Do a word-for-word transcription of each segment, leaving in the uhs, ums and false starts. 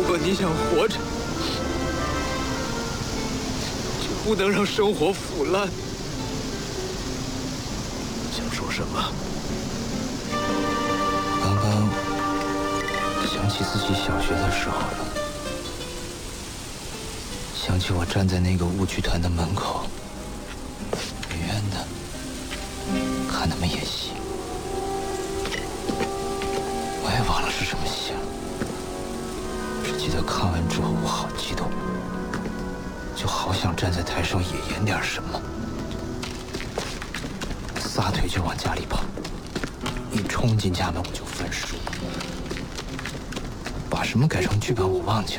果你想活着，就不能让生活腐烂。想说什么？ 刚刚想起自己小学的时候了，想起我站在那个舞剧团的门口，远远的看他们演戏。我也忘了是什么戏了，只记得看完之后我好激动，就好想站在台上也演点什么，撒腿就往家里跑，一冲进家门我就翻书，把什么改成剧本我忘记了，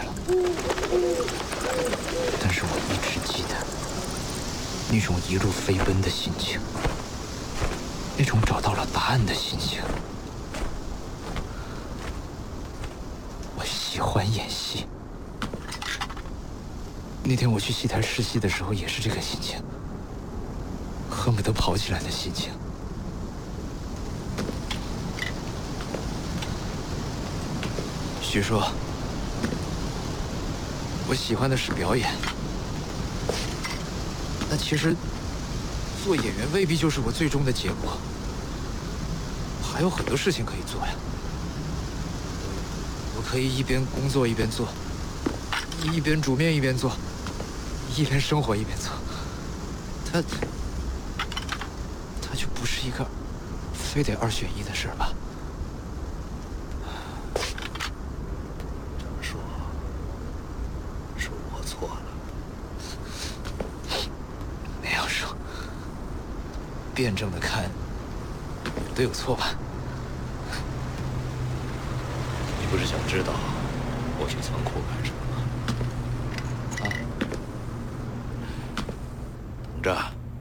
但是我一直记得那种一路飞奔的心情，那种找到了答案的心情。我喜欢演戏。那天我去戏台试戏的时候也是这个心情，恨不得跑起来的心情。许叔，我喜欢的是表演，那其实做演员未必就是我最终的结果，还有很多事情可以做呀。我可以一边工作一边做，一边煮面一边做，一边生活一边做。它，它就不是一个非得二选一的事儿吧？ 这么说，是我错了。 那样说，辩证的看，都有错吧？ 你不是想知道我去仓库干什么吗？ 啊， 等着。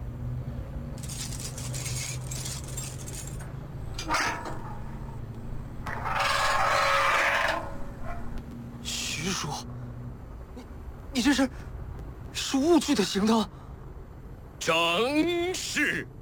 徐叔，你你这是是误剧的行当？ 正是。